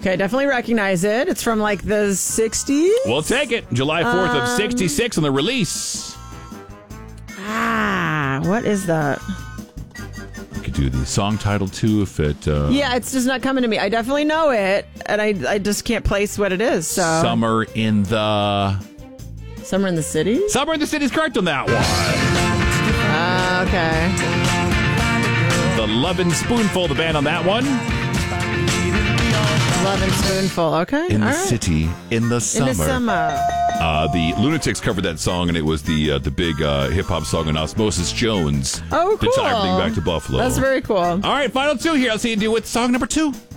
Okay, definitely recognize it. It's from like the 60s. We'll take it. July 4th of 66 on the release. What is that? You could do the song title too if it... Yeah, it's just not coming to me. I definitely know it, and I just can't place what it is. So Summer in the... Summer in the City? Summer in the City is correct on that one. Okay. The Lovin' Spoonful, the band on that one. Lovin' Spoonful, okay. In the all right. city, in the summer. In the summer. The Lunatics covered that song, and it was the big hip-hop song on Osmosis Jones. Oh, cool. To tie everything back to Buffalo. That's very cool. All right, final two here. Let's see you do with song number 2.